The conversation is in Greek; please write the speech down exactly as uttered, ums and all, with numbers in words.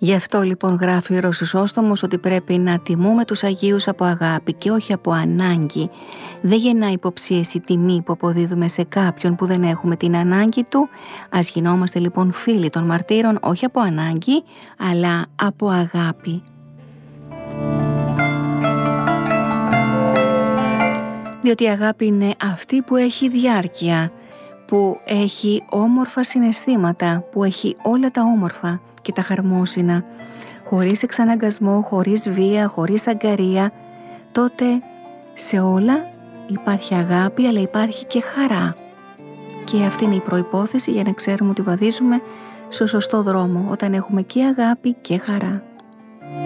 Γι' αυτό λοιπόν γράφει ο Ιερός Χρυσόστομος ότι πρέπει να τιμούμε τους Αγίους από αγάπη και όχι από ανάγκη. Δεν γεννά υποψίες η τιμή που αποδίδουμε σε κάποιον που δεν έχουμε την ανάγκη του. Ας γινόμαστε λοιπόν φίλοι των μαρτύρων όχι από ανάγκη, αλλά από αγάπη. Διότι η αγάπη είναι αυτή που έχει διάρκεια, που έχει όμορφα συναισθήματα, που έχει όλα τα όμορφα και τα χαρμόσυνα, χωρίς εξαναγκασμό, χωρίς βία, χωρίς αγκαρία. Τότε σε όλα υπάρχει αγάπη, αλλά υπάρχει και χαρά. Και αυτή είναι η προϋπόθεση για να ξέρουμε ότι βαδίζουμε στο σωστό δρόμο, όταν έχουμε και αγάπη και χαρά.